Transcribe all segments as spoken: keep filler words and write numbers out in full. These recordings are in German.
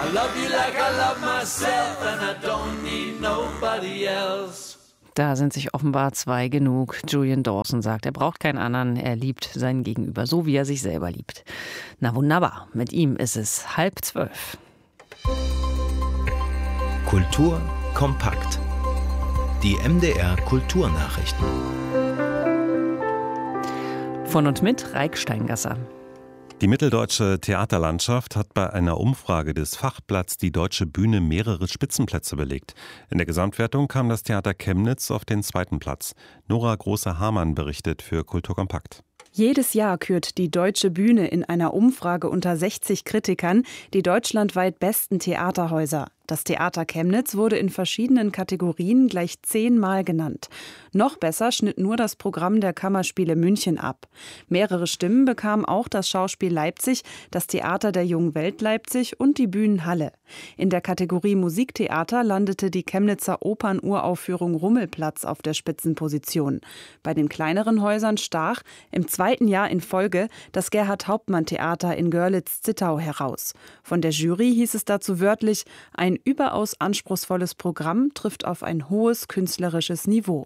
I love you like I love myself and I don't need nobody else. Da sind sich offenbar zwei genug. Julian Dawson sagt, er braucht keinen anderen, er liebt sein Gegenüber, so wie er sich selber liebt. Na wunderbar, mit ihm ist es halb zwölf. Kultur kompakt. Die M D R Kulturnachrichten. Von und mit Reik Steingasser. Die mitteldeutsche Theaterlandschaft hat bei einer Umfrage des Fachblatts Die Deutsche Bühne mehrere Spitzenplätze belegt. In der Gesamtwertung kam das Theater Chemnitz auf den zweiten Platz. Nora Große-Hamann berichtet für Kultur kompakt. Jedes Jahr kürt die Deutsche Bühne in einer Umfrage unter sechzig Kritikern die deutschlandweit besten Theaterhäuser. Das Theater Chemnitz wurde in verschiedenen Kategorien gleich zehnmal genannt. Noch besser schnitt nur das Programm der Kammerspiele München ab. Mehrere Stimmen bekamen auch das Schauspiel Leipzig, das Theater der Jungen Welt Leipzig und die Bühnenhalle. In der Kategorie Musiktheater landete die Chemnitzer Opernuraufführung Rummelplatz auf der Spitzenposition. Bei den kleineren Häusern stach im zweiten Jahr in Folge das Gerhard-Hauptmann-Theater in Görlitz-Zittau heraus. Von der Jury hieß es dazu wörtlich, ein überaus anspruchsvolles Programm trifft auf ein hohes künstlerisches Niveau.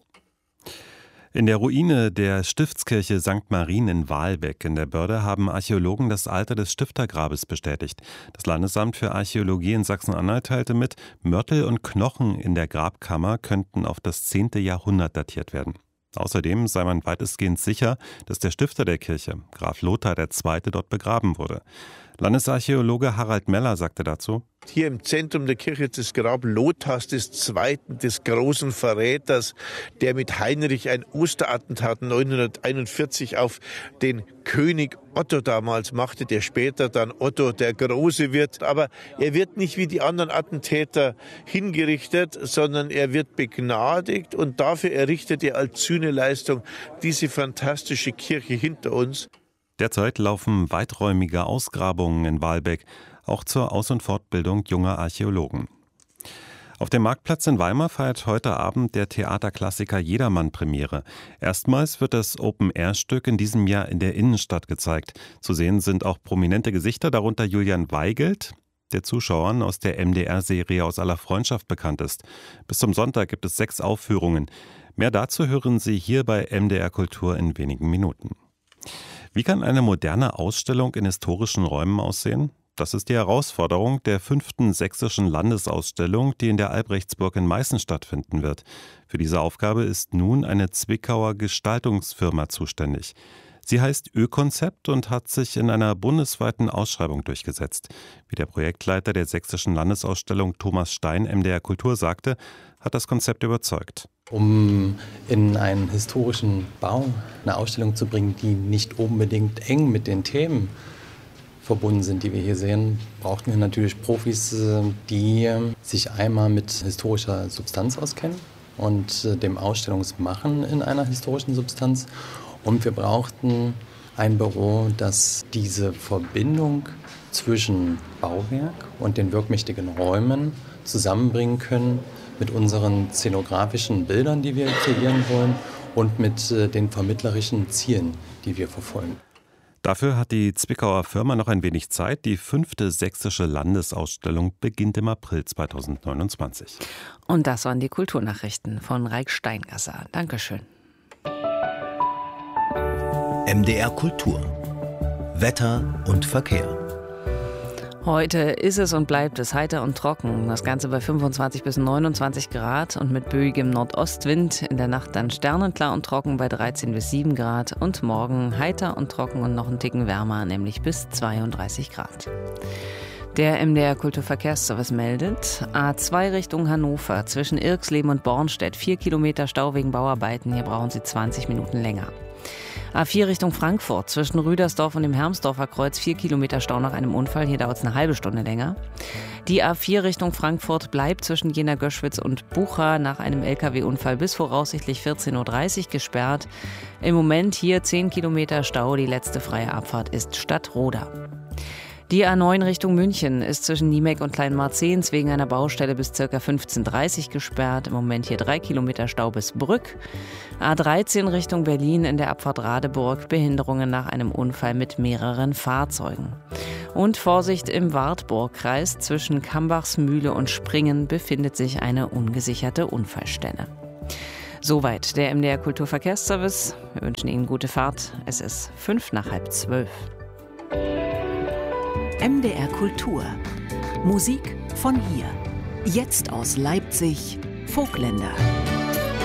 In der Ruine der Stiftskirche Sankt Marien in Waalbeck in der Börde haben Archäologen das Alter des Stiftergrabes bestätigt. Das Landesamt für Archäologie in Sachsen-Anhalt teilte mit, Mörtel und Knochen in der Grabkammer könnten auf das zehnte Jahrhundert datiert werden. Außerdem sei man weitestgehend sicher, dass der Stifter der Kirche, Graf Lothar der Zweite., dort begraben wurde. Landesarchäologe Harald Meller sagte dazu: Hier im Zentrum der Kirche das Grab Lothars des Zweiten., des großen Verräters, der mit Heinrich ein Osterattentat neunhunderteinundvierzig auf den König Otto damals machte, der später dann Otto der Große wird. Aber er wird nicht wie die anderen Attentäter hingerichtet, sondern er wird begnadigt und dafür errichtet er als Sühneleistung diese fantastische Kirche hinter uns. Derzeit laufen weiträumige Ausgrabungen in Waalbeck, auch zur Aus- und Fortbildung junger Archäologen. Auf dem Marktplatz in Weimar feiert heute Abend der Theaterklassiker Jedermann Premiere. Erstmals wird das Open-Air-Stück in diesem Jahr in der Innenstadt gezeigt. Zu sehen sind auch prominente Gesichter, darunter Julian Weigelt, der Zuschauern aus der M D R-Serie Aus aller Freundschaft bekannt ist. Bis zum Sonntag gibt es sechs Aufführungen. Mehr dazu hören Sie hier bei M D R Kultur in wenigen Minuten. Wie kann eine moderne Ausstellung in historischen Räumen aussehen? Das ist die Herausforderung der fünften sächsischen Landesausstellung, die in der Albrechtsburg in Meißen stattfinden wird. Für diese Aufgabe ist nun eine Zwickauer Gestaltungsfirma zuständig. Sie heißt Ö-Konzept und hat sich in einer bundesweiten Ausschreibung durchgesetzt. Wie der Projektleiter der sächsischen Landesausstellung Thomas Stein M D R Kultur sagte, hat das Konzept überzeugt. Um in einen historischen Bau eine Ausstellung zu bringen, die nicht unbedingt eng mit den Themen verbunden sind, die wir hier sehen, brauchten wir natürlich Profis, die sich einmal mit historischer Substanz auskennen und dem Ausstellungsmachen in einer historischen Substanz. Und wir brauchten ein Büro, das diese Verbindung zwischen Bauwerk und den wirkmächtigen Räumen zusammenbringen können mit unseren szenografischen Bildern, die wir kreieren wollen, und mit äh, den vermittlerischen Zielen, die wir verfolgen. Dafür hat die Zwickauer Firma noch ein wenig Zeit. Die fünfte sächsische Landesausstellung beginnt im April zweitausendneunundzwanzig. Und das waren die Kulturnachrichten von Reik Steingasser. Dankeschön. M D R Kultur. Wetter und Verkehr. Heute ist es und bleibt es heiter und trocken. Das Ganze bei fünfundzwanzig bis neunundzwanzig Grad und mit böigem Nordostwind. In der Nacht dann sternenklar und trocken bei dreizehn bis sieben Grad. Und morgen heiter und trocken und noch einen Ticken wärmer, nämlich bis zweiunddreißig Grad. Der M D R Kulturverkehrsservice meldet, A zwei Richtung Hannover zwischen Irxleben und Bornstedt. Vier Kilometer Stau wegen Bauarbeiten. Hier brauchen Sie zwanzig Minuten länger. A vier Richtung Frankfurt, zwischen Rüdersdorf und dem Hermsdorfer Kreuz, vier Kilometer Stau nach einem Unfall, hier dauert es eine halbe Stunde länger. Die A vier Richtung Frankfurt bleibt zwischen Jena-Göschwitz und Bucha nach einem L K W-Unfall bis voraussichtlich vierzehn Uhr dreißig gesperrt. Im Moment hier zehn Kilometer Stau, die letzte freie Abfahrt ist Stadtroda. Die A neun Richtung München ist zwischen Niemeck und Kleinmarzehns wegen einer Baustelle bis ca. fünfzehn Uhr dreißig gesperrt. Im Moment hier drei Kilometer Stau bis Brück. A dreizehn Richtung Berlin in der Abfahrt Radeburg. Behinderungen nach einem Unfall mit mehreren Fahrzeugen. Und Vorsicht im Wartburgkreis. Zwischen Kambachsmühle und Springen befindet sich eine ungesicherte Unfallstelle. Soweit der M D R Kulturverkehrsservice. Wir wünschen Ihnen gute Fahrt. Es ist fünf nach halb zwölf. M D R Kultur. Musik von hier. Jetzt aus Leipzig, Vogtländer.